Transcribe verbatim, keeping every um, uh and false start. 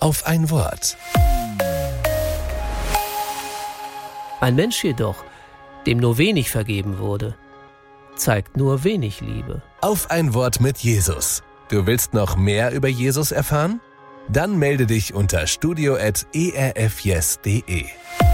auf ein Wort. Ein Mensch jedoch, dem nur wenig vergeben wurde, zeigt nur wenig Liebe. Auf ein Wort mit Jesus. Du willst noch mehr über Jesus erfahren? Dann melde dich unter studio at e r f yes punkt de.